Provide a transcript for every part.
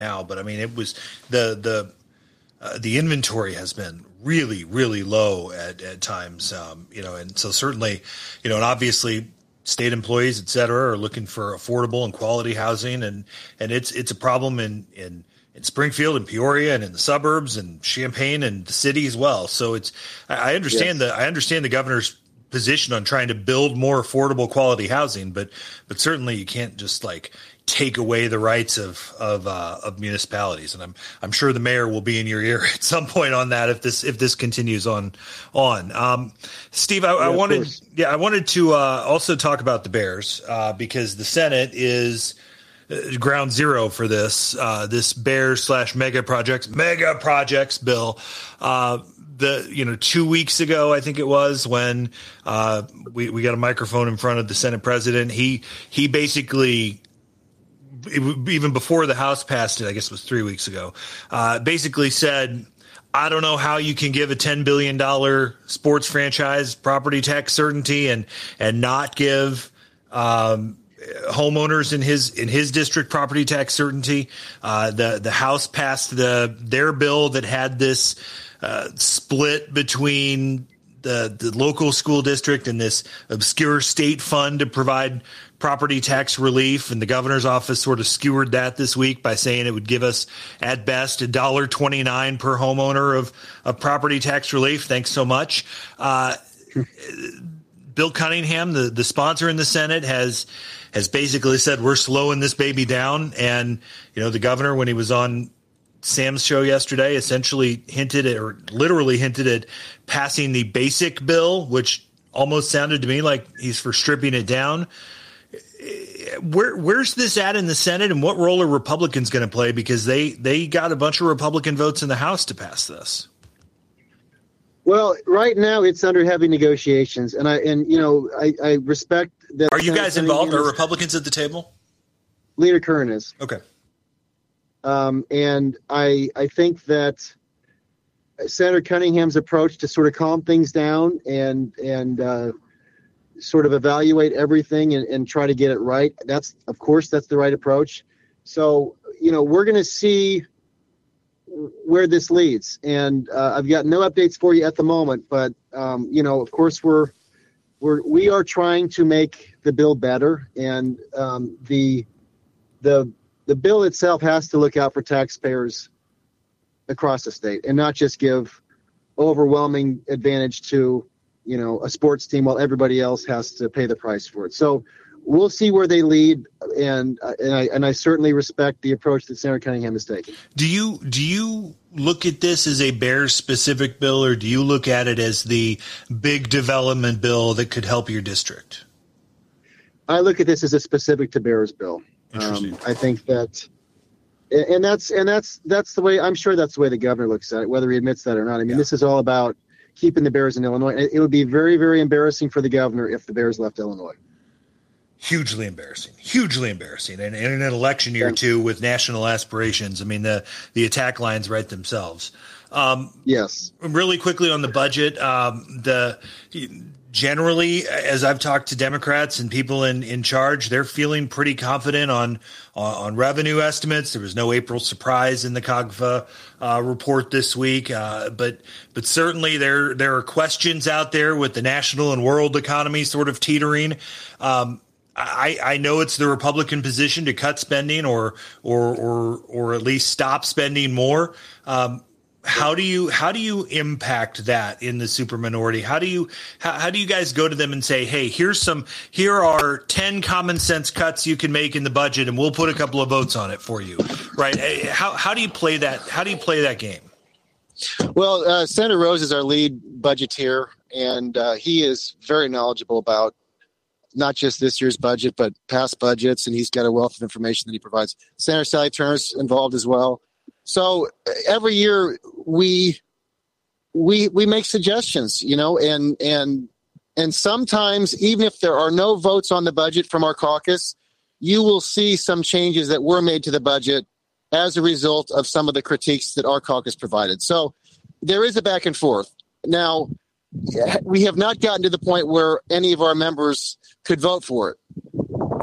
now, but I mean, it was the inventory has been really, really low at times, and so certainly, and obviously state employees, et cetera, are looking for affordable and quality housing, and it's a problem in Springfield and Peoria and in the suburbs and Champaign and the city as well. So I understand the governor's position on trying to build more affordable quality housing, but certainly you can't just take away the rights of municipalities. And I'm sure the mayor will be in your ear at some point on that if this continues on. Steve, I wanted to also talk about the Bears because the Senate is ground zero for this Bears/mega projects bill. 2 weeks ago, I think it was, when we got a microphone in front of the Senate president, he basically, even before the House passed it, I guess it was 3 weeks ago, basically said, I don't know how you can give a $10 billion sports franchise property tax certainty and not give homeowners in his district property tax certainty. The House passed their bill that had this split between the local school district and this obscure state fund to provide property tax relief, and the governor's office sort of skewered that this week by saying it would give us at best $1.29 per homeowner of property tax relief. Thanks so much. Bill Cunningham, the sponsor in the Senate, has basically said we're slowing this baby down, and the governor, when he was on Sam's show yesterday, essentially literally hinted at passing the basic bill, which almost sounded to me like he's for stripping it down. Where's this at in the Senate, and what role are Republicans going to play? Because they got a bunch of Republican votes in the House to pass this. Well, right now it's under heavy negotiations, and I respect that. Are you guys involved? Are Republicans at the table? Leader Curran is. Okay. And I think that Senator Cunningham's approach to sort of calm things down and sort of evaluate everything and try to get it right, that's the right approach. So, we're going to see where this leads. And I've got no updates for you at the moment, but, of course, we are trying to make the bill better. And the bill itself has to look out for taxpayers across the state and not just give overwhelming advantage to, a sports team while everybody else has to pay the price for it. So we'll see where they lead, and I certainly respect the approach that Senator Cunningham is taking. Do you look at this as a Bears specific bill, or do you look at it as the big development bill that could help your district? I look at this as a specific to Bears bill. I think that, and that's the way, I'm sure that's the way the governor looks at it, whether he admits that or not. I mean, This is all about keeping the Bears in Illinois. It would be very, very embarrassing for the governor if the Bears left Illinois. Hugely embarrassing. And in an election year too, with national aspirations, I mean, the attack lines write themselves. Yes. Really quickly on the budget, generally, as I've talked to Democrats and people in charge, they're feeling pretty confident on revenue estimates. There was no April surprise in the COGFA report this week, but certainly there are questions out there with the national and world economy sort of teetering. I know it's the Republican position to cut spending or at least stop spending more. How do you impact that in the superminority? How do you guys go to them and say, hey, here are 10 common sense cuts you can make in the budget, and we'll put a couple of votes on it for you, right? How do you play that? How do you play that game? Well, Senator Rose is our lead budgeteer, and he is very knowledgeable about not just this year's budget, but past budgets, and he's got a wealth of information that he provides. Senator Sally Turner's involved as well. So every year we make suggestions, and sometimes even if there are no votes on the budget from our caucus, you will see some changes that were made to the budget as a result of some of the critiques that our caucus provided. So there is a back and forth. Now, we have not gotten to the point where any of our members could vote for it.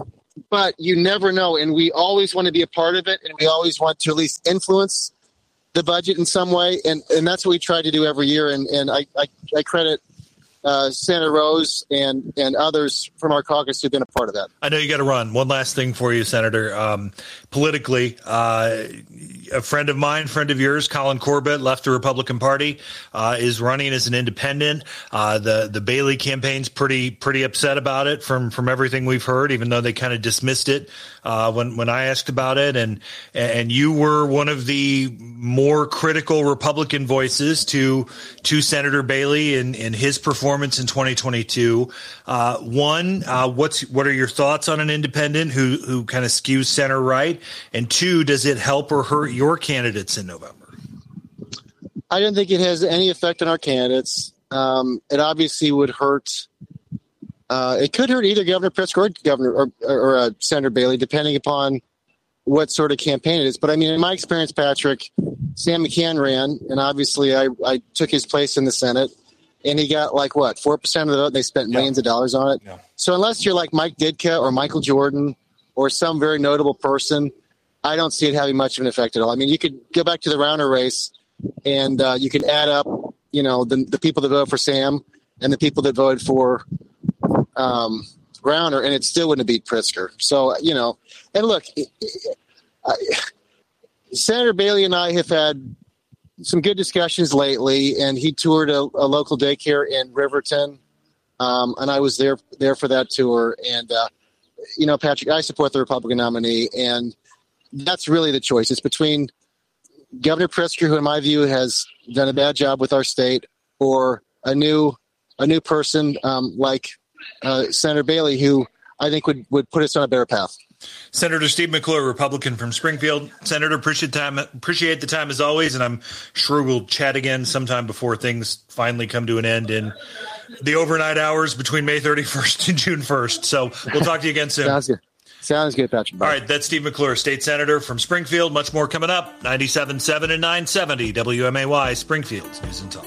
but you never know. And we always want to be a part of it, and we always want to at least influence the budget in some way. And that's what we try to do every year. And I credit Senator Rose and others from our caucus who've been a part of that. I know you got to run. One last thing for you, Senator. Politically, a friend of mine, friend of yours, Colin Corbett, left the Republican Party, is running as an independent. The Bailey campaign's pretty upset about it from everything we've heard, even though they kind of dismissed it when I asked about it. And you were one of the more critical Republican voices to Senator Bailey and his performance in 2022. What are your thoughts on an independent who kind of skews center right? And two, does it help or hurt your candidates in November? I don't think it has any effect on our candidates. It obviously would hurt. It could hurt either Governor Pritzker or Senator Bailey, depending upon what sort of campaign it is. But I mean, in my experience, Patrick, Sam McCann ran, and obviously I took his place in the Senate, and he got 4% of the vote. They spent millions of dollars on it. Yeah. So unless you're like Mike Ditka or Michael Jordan or some very notable person, I don't see it having much of an effect at all. I mean, you could go back to the Rauner race, and you could add up, the people that voted for Sam and the people that voted for Rauner, and it still wouldn't beat Pritzker. So, and look, Senator Bailey and I have had some good discussions lately, and he toured a local daycare in Riverton, and I was there for that tour. And, Patrick, I support the Republican nominee, and that's really the choice. It's between Governor Pritzker, who in my view has done a bad job with our state, or a new person like Senator Bailey, who I think would put us on a better path. Senator Steve McClure, Republican from Springfield. Senator, appreciate the time as always, and I'm sure we'll chat again sometime before things finally come to an end in the overnight hours between May 31st and June 1st. So we'll talk to you again soon. Sounds good, Patrick. Bye. All right, that's Steve McClure, State Senator from Springfield. Much more coming up. 97.7 and 970 WMAY, Springfield's News and Talk.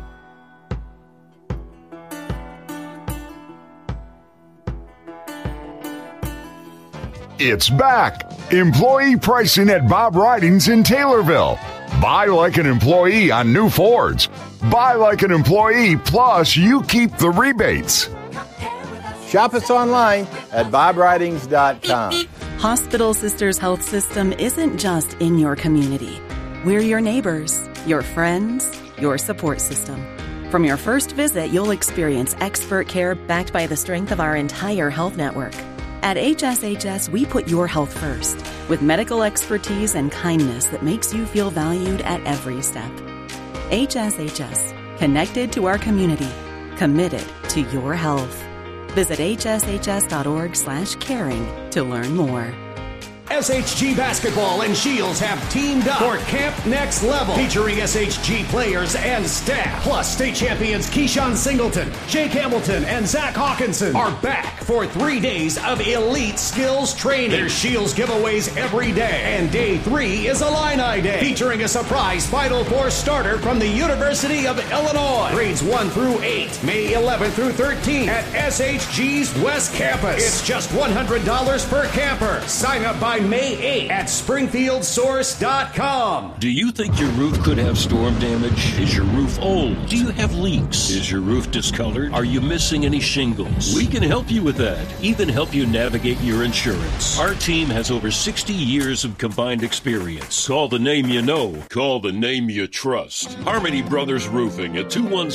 It's back. Employee pricing at Bob Ridings in Taylorville. Buy like an employee on new Fords. Buy like an employee, plus you keep the rebates. Shop us online at bobridings.com. Hospital Sisters Health System isn't just in your community. We're your neighbors, your friends, your support system. From your first visit, you'll experience expert care backed by the strength of our entire health network. At HSHS, we put your health first, with medical expertise and kindness that makes you feel valued at every step. HSHS, connected to our community, committed to your health. Visit hshs.org/caring to learn more. SHG Basketball and Shields have teamed up for Camp Next Level, featuring SHG players and staff. Plus, state champions Keyshawn Singleton, Jake Hamilton, and Zach Hawkinson are back for 3 days of elite skills training. There's Shields giveaways every day, and day 3 is Illini Day, featuring a surprise Final Four starter from the University of Illinois. Grades 1 through 8, May 11th through 13th at SHG's West Campus. It's just $100 per camper. Sign up by May 8th at SpringfieldSource.com. Do you think your roof could have storm damage? Is your roof old? Do you have leaks? Is your roof discolored? Are you missing any shingles? We can help you with that, even help you navigate your insurance. Our team has over 60 years of combined experience. Call the name you know. Call the name you trust. Harmony Brothers Roofing at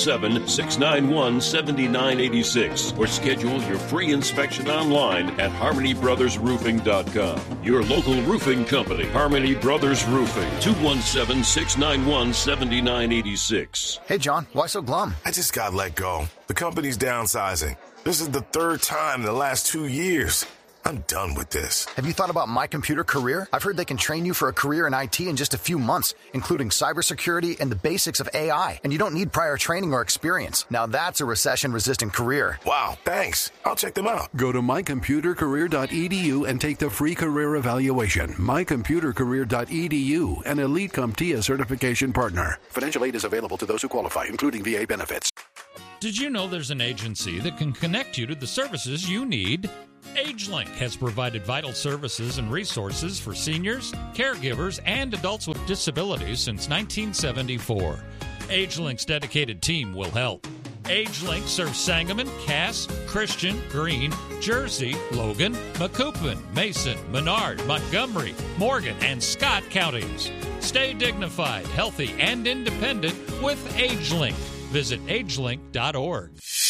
217-691-7986, or schedule your free inspection online at harmonybrothersroofing.com. Your local roofing company, Harmony Brothers Roofing, 217-691-7986. Hey, John, why so glum? I just got let go. The company's downsizing. This is the 3rd time in the last 2 years. I'm done with this. Have you thought about My Computer Career? I've heard they can train you for a career in IT in just a few months, including cybersecurity and the basics of AI. And you don't need prior training or experience. Now that's a recession-resistant career. Wow, thanks. I'll check them out. Go to mycomputercareer.edu and take the free career evaluation. mycomputercareer.edu, an Elite CompTIA certification partner. Financial aid is available to those who qualify, including VA benefits. Did you know there's an agency that can connect you to the services you need? AgeLink has provided vital services and resources for seniors, caregivers, and adults with disabilities since 1974. AgeLink's dedicated team will help. AgeLink serves Sangamon, Cass, Christian, Greene, Jersey, Logan, Macoupin, Mason, Menard, Montgomery, Morgan, and Scott counties. Stay dignified, healthy, and independent with AgeLink. Visit agelink.org.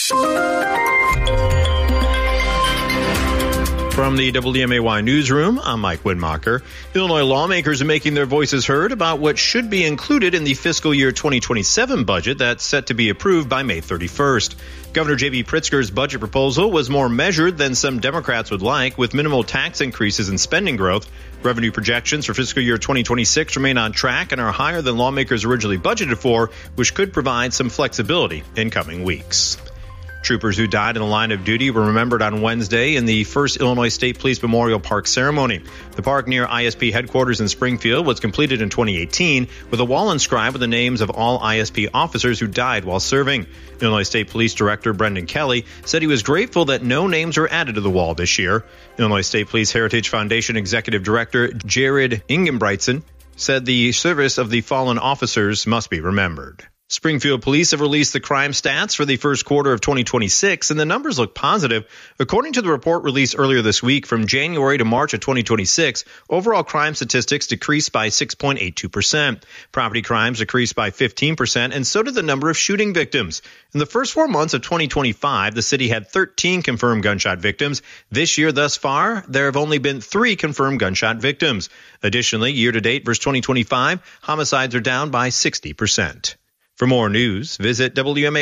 From the WMAY newsroom, I'm Mike Widmacher. Illinois lawmakers are making their voices heard about what should be included in the fiscal year 2027 budget that's set to be approved by May 31st. Governor J.B. Pritzker's budget proposal was more measured than some Democrats would like, with minimal tax increases and spending growth. Revenue projections for fiscal year 2026 remain on track and are higher than lawmakers originally budgeted for, which could provide some flexibility in coming weeks. Troopers who died in the line of duty were remembered on Wednesday in the first Illinois State Police Memorial Park ceremony. The park near ISP headquarters in Springfield was completed in 2018 with a wall inscribed with the names of all ISP officers who died while serving. Illinois State Police Director Brendan Kelly said he was grateful that no names were added to the wall this year. Illinois State Police Heritage Foundation Executive Director Jared Ingenbrigtsen said the service of the fallen officers must be remembered. Springfield police have released the crime stats for the first quarter of 2026, and the numbers look positive. According to the report released earlier this week, from January to March of 2026, overall crime statistics decreased by 6.82%. Property crimes decreased by 15%, and so did the number of shooting victims. In the first 4 months of 2025, the city had 13 confirmed gunshot victims. This year thus far, there have only been 3 confirmed gunshot victims. Additionally, year-to-date versus 2025, homicides are down by 60%. For more news, visit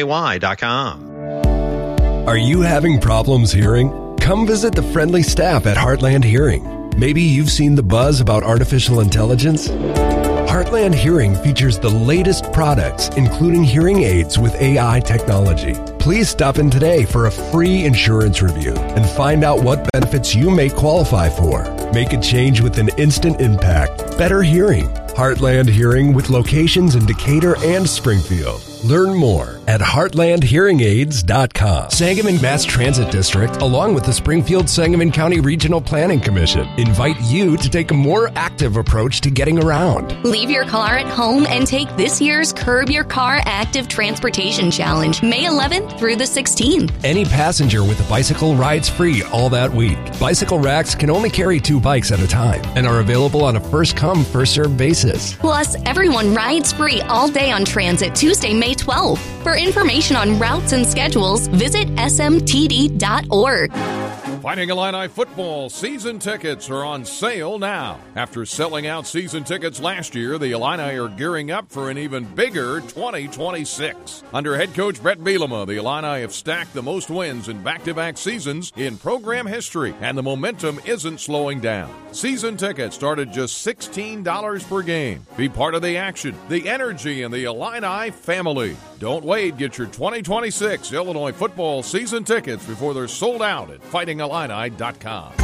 WMAY.com. Are you having problems hearing? Come visit the friendly staff at Heartland Hearing. Maybe you've seen the buzz about artificial intelligence. Heartland Hearing features the latest products, including hearing aids with AI technology. Please stop in today for a free insurance review and find out what benefits you may qualify for. Make a change with an instant impact. Better hearing. Heartland Hearing with locations in Decatur and Springfield. Learn more at heartlandhearingaids.com. Sangamon Mass Transit District, along with the Springfield-Sangamon County Regional Planning Commission, invite you to take a more active approach to getting around. Leave your car at home and take this year's Curb Your Car Active Transportation Challenge, May 11th through the 16th. Any passenger with a bicycle rides free all that week. Bicycle racks can only carry 2 bikes at a time and are available on a first-come, first-served basis. Plus, everyone rides free all day on transit Tuesday, May 12th. For information on routes and schedules, visit smtd.org. Fighting Illini football season tickets are on sale now. After selling out season tickets last year, the Illini are gearing up for an even bigger 2026. Under head coach Brett Bielema, the Illini have stacked the most wins in back-to-back seasons in program history, and the momentum isn't slowing down. Season tickets start at just $16 per game. Be part of the action, the energy, and the Illini family. Don't wait. Get your 2026 Illinois football season tickets before they're sold out at fightingillini.com.